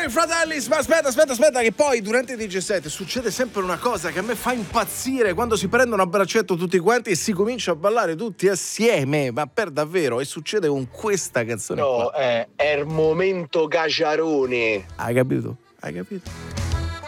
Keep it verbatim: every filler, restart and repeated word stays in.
fratelli, ma aspetta, aspetta, aspetta, che poi durante i D J set succede sempre una cosa che a me fa impazzire, quando si prendono a braccetto tutti quanti e si comincia a ballare tutti assieme, ma per davvero, e succede con questa canzone No, qua. è, è il momento Gaciarone. Hai capito? Hai capito?